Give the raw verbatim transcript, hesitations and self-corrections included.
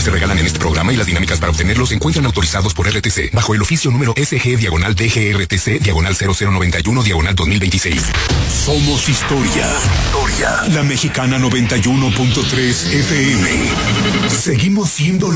siempre se regalan en este programa y las dinámicas para obtenerlos se encuentran autorizados por R T C bajo el oficio número S G diagonal D G R T C diagonal cero cero noventa y uno diagonal dos mil veintiséis. Somos historia. Historia. La Mexicana noventa y uno punto tres F M. Seguimos siendo